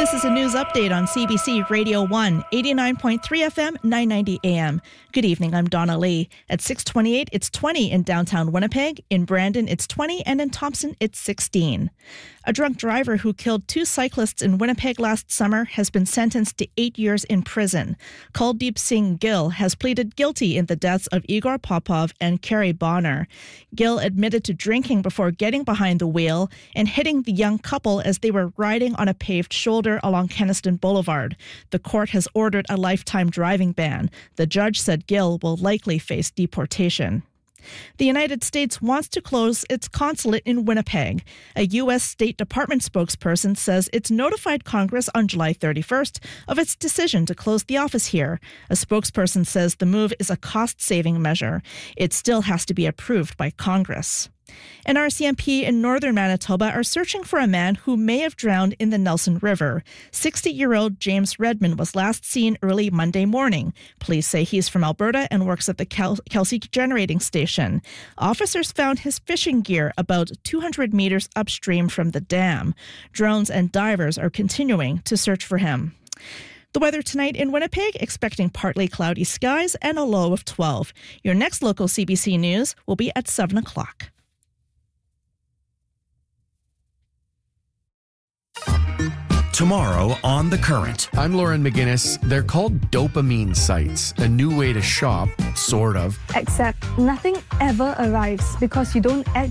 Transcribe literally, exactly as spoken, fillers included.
This is a news update on C B C Radio one, eighty-nine point three F M, nine ninety A M. Good evening, I'm Donna Lee. At six twenty-eight, it's twenty in downtown Winnipeg. In Brandon, it's twenty, and in Thompson, it's sixteen. A drunk driver who killed two cyclists in Winnipeg last summer has been sentenced to eight years in prison. Kuldeep Singh Gill has pleaded guilty in the deaths of Igor Popov and Kerry Bonner. Gill admitted to drinking before getting behind the wheel and hitting the young couple as they were riding on a paved shoulder along Kenaston Boulevard. The court has ordered a lifetime driving ban. The judge said Gill will likely face deportation. The United States wants to close its consulate in Winnipeg. A U S State Department spokesperson says it's notified Congress on July thirty-first of its decision to close the office here. A spokesperson says the move is a cost-saving measure. It still has to be approved by Congress. An R C M P in northern Manitoba are searching for a man who may have drowned in the Nelson River. sixty-year-old James Redmond was last seen early Monday morning. Police say he's from Alberta and works at the Kel- Kelsey Generating Station. Officers found his fishing gear about two hundred meters upstream from the dam. Drones and divers are continuing to search for him. The weather tonight in Winnipeg, expecting partly cloudy skies and a low of twelve. Your next local C B C News will be at seven o'clock. Tomorrow on The Current. I'm Lauren McGinnis. They're called dopamine sites, a new way to shop, sort of. Except nothing ever arrives because you don't add